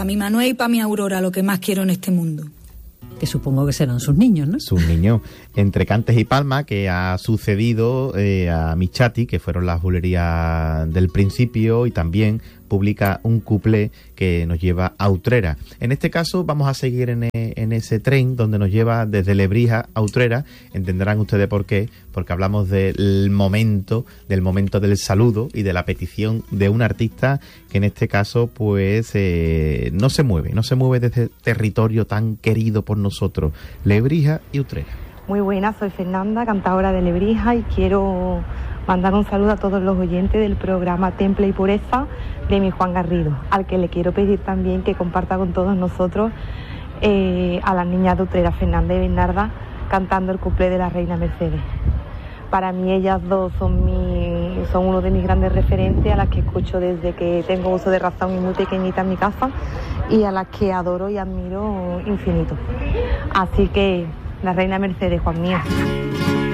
para mi Manuel y para mi Aurora, lo que más quiero en este mundo. Que supongo que serán sus niños, ¿no? Sus niños. Entre cantes y palmas, que ha sucedido a Michati, que fueron las bulerías del principio, y también publica un cuplé que nos lleva a Utrera. En este caso vamos a seguir en ese tren donde nos lleva desde Lebrija a Utrera. Entenderán ustedes por qué, porque hablamos del momento del saludo y de la petición de un artista que en este caso pues no se mueve desde territorio tan querido por nosotros, Lebrija y Utrera. Muy buena, soy Fernanda, cantadora de Lebrija, y quiero mandar un saludo a todos los oyentes del programa Temple y Pureza de mi Juan Garrido, al que le quiero pedir también que comparta con todos nosotros a las niñas de Utrera, Fernanda y Bernarda, cantando el cuplé de la Reina Mercedes. Para mí ellas dos son uno de mis grandes referentes, a las que escucho desde que tengo uso de razón y muy pequeñita en mi casa, y a las que adoro y admiro infinito. Así que la Reina Mercedes, Juan mío.